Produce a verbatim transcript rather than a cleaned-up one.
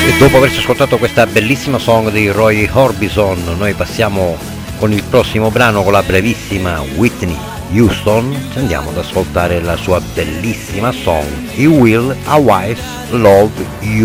E dopo averci ascoltato questa bellissima song di Roy Orbison, noi passiamo con il prossimo brano, con la brevissima Whitney Houston. Ci andiamo ad ascoltare la sua bellissima song I Will Always Love You.